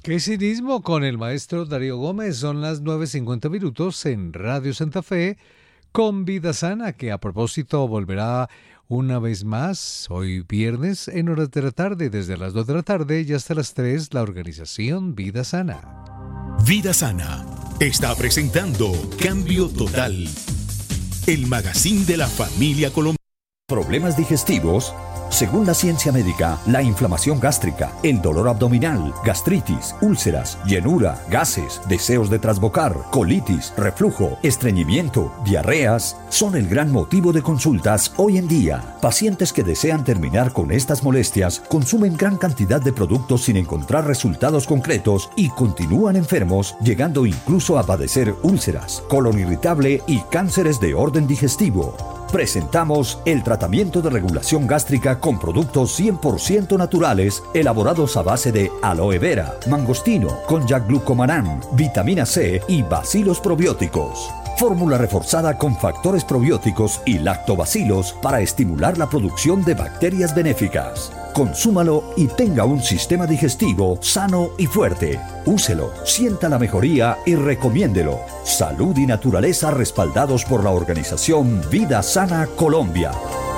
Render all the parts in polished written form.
Qué cinismo con el maestro Darío Gómez. Son las 9:50 en Radio Santa Fe con Vida Sana, que a propósito volverá una vez más hoy viernes en horas de la tarde, desde las 2 de la tarde y hasta las 3, la organización Vida Sana. Vida Sana está presentando Cambio Total, el magazine de la familia colombiana. Problemas digestivos. Según la ciencia médica, la inflamación gástrica, el dolor abdominal, gastritis, úlceras, llenura, gases, deseos de trasbocar, colitis, reflujo, estreñimiento, diarreas, son el gran motivo de consultas hoy en día. Pacientes que desean terminar con estas molestias consumen gran cantidad de productos sin encontrar resultados concretos y continúan enfermos, llegando incluso a padecer úlceras, colon irritable y cánceres de orden digestivo. Presentamos el tratamiento de regulación gástrica con productos 100% naturales elaborados a base de aloe vera, mangostino, konjac glucomanán, vitamina C y bacilos probióticos. Fórmula reforzada con factores probióticos y lactobacilos para estimular la producción de bacterias benéficas. Consúmalo y tenga un sistema digestivo sano y fuerte. Úselo, sienta la mejoría y recomiéndelo. Salud y naturaleza respaldados por la organización Vida Sana Colombia.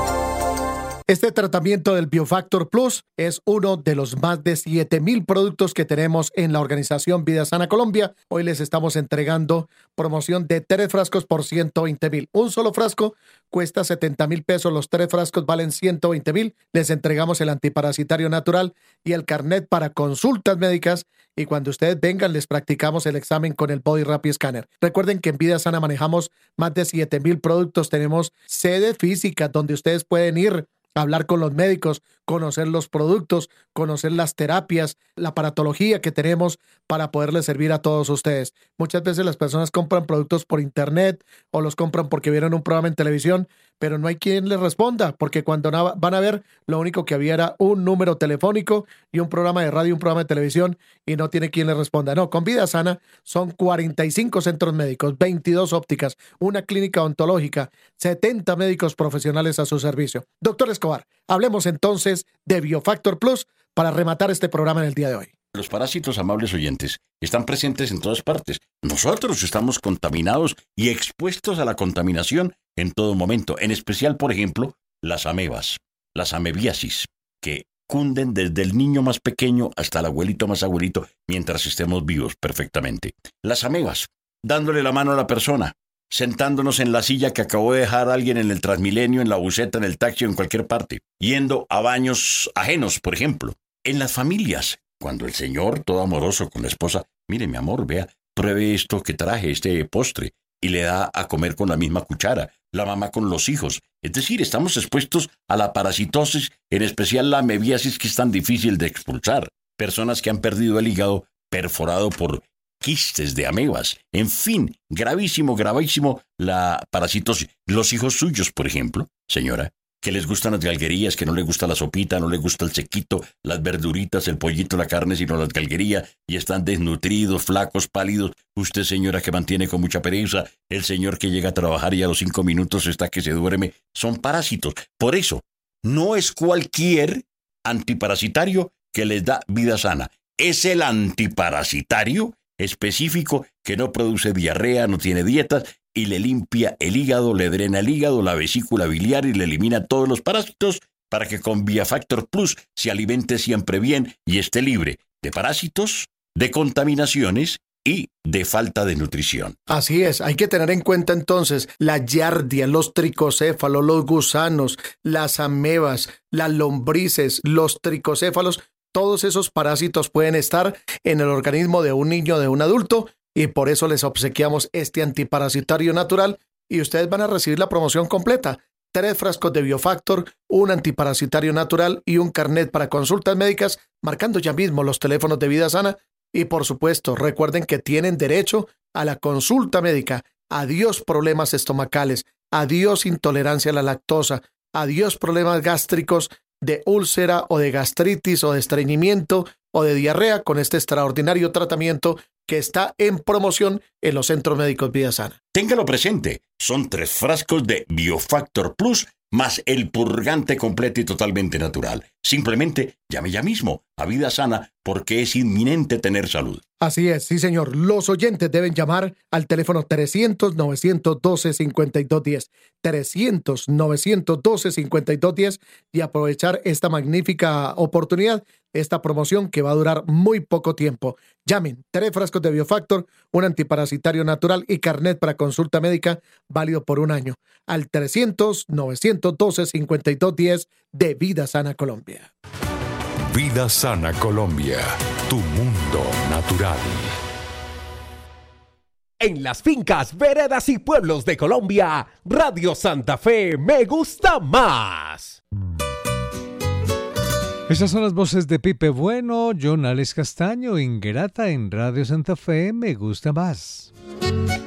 Este tratamiento del Biofactor Plus es uno de los más de 7,000 productos que tenemos en la organización Vida Sana Colombia. Hoy les estamos entregando promoción de 3 frascos por 120,000. Un solo frasco cuesta 70,000 pesos. Los 3 frascos valen 120,000. Les entregamos el antiparasitario natural y el carnet para consultas médicas. Y cuando ustedes vengan, les practicamos el examen con el Body Rapid Scanner. Recuerden que en Vida Sana manejamos más de 7,000 productos. Tenemos sede física donde ustedes pueden ir, hablar con los médicos, conocer los productos, conocer las terapias, la aparatología que tenemos para poderles servir a todos ustedes. Muchas veces las personas compran productos por internet o los compran porque vieron un programa en televisión, pero no hay quien les responda, porque cuando van a ver, lo único que había era un número telefónico y un programa de radio y un programa de televisión y no tiene quien les responda. No, con Vida Sana son 45 centros médicos, 22 ópticas, una clínica odontológica, 70 médicos profesionales a su servicio. Doctor Escobar, hablemos entonces de Biofactor Plus para rematar este programa en el día de hoy. Los parásitos, amables oyentes, están presentes en todas partes. Nosotros estamos contaminados y expuestos a la contaminación en todo momento, en especial, por ejemplo, las amebas, las amebiasis, que cunden desde el niño más pequeño hasta el abuelito más abuelito mientras estemos vivos perfectamente. Las amebas, dándole la mano a la persona, sentándonos en la silla que acabó de dejar alguien en el Transmilenio, en la buseta, en el taxi o en cualquier parte, yendo a baños ajenos, por ejemplo. En las familias, cuando el señor, todo amoroso con la esposa, mire mi amor, vea, pruebe esto que traje, este postre, y le da a comer con la misma cuchara, la mamá con los hijos. Es decir, estamos expuestos a la parasitosis, en especial la amebiasis, que es tan difícil de expulsar. Personas que han perdido el hígado perforado por quistes de amebas. En fin, gravísimo, gravísimo la parasitosis. Los hijos suyos, por ejemplo, señora, que les gustan las galguerías, que no les gusta la sopita, no les gusta el sequito, las verduritas, el pollito, la carne, sino las galguerías, y están desnutridos, flacos, pálidos. Usted, señora, que mantiene con mucha pereza, el señor que llega a trabajar y a los 5 minutos está que se duerme, son parásitos. Por eso, no es cualquier antiparasitario que les da Vida Sana. Es el antiparasitario específico que no produce diarrea, no tiene dietas y le limpia el hígado, le drena el hígado, la vesícula biliar y le elimina todos los parásitos para que con Biofactor Plus se alimente siempre bien y esté libre de parásitos, de contaminaciones y de falta de nutrición. Así es, hay que tener en cuenta entonces la giardia, los tricocéfalos, los gusanos, las amebas, las lombrices, los tricocéfalos. Todos esos parásitos pueden estar en el organismo de un niño o de un adulto y por eso les obsequiamos este antiparasitario natural y ustedes van a recibir la promoción completa. 3 frascos de Biofactor, un antiparasitario natural y un carnet para consultas médicas, marcando ya mismo los teléfonos de Vida Sana. Y por supuesto, recuerden que tienen derecho a la consulta médica. Adiós problemas estomacales, adiós intolerancia a la lactosa, adiós problemas gástricos, de úlcera o de gastritis o de estreñimiento o de diarrea con este extraordinario tratamiento que está en promoción en los centros médicos Vida Sana. Téngalo presente, son 3 frascos de Biofactor Plus más el purgante completo y totalmente natural. Simplemente Llame ya mismo a Vida Sana porque es inminente tener salud. Así es, sí señor. Los oyentes deben llamar al teléfono 300-912-5210, 300-912-5210 y aprovechar esta magnífica oportunidad, esta promoción que va a durar muy poco tiempo. Llamen, 3 frascos de Biofactor, un antiparasitario natural y carnet para consulta médica válido por 1 año, al 300-912-5210 de Vida Sana Colombia. Vida Sana Colombia, tu mundo natural. En las fincas, veredas y pueblos de Colombia, Radio Santa Fe me gusta más. Esas son las voces de Pipe Bueno, John Alex Castaño, Ingrata en Radio Santa Fe me gusta más.